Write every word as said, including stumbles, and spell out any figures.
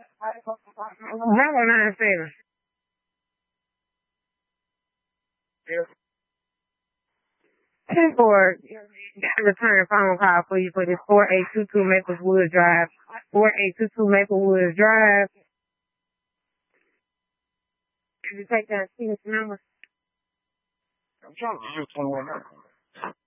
Bravo nine seven. Ten four. Return phone call for you for this four eight two two Maplewood Drive. Four eight two two Maplewood Drive. Did you take that student's number? I'm trying to use twenty-one number.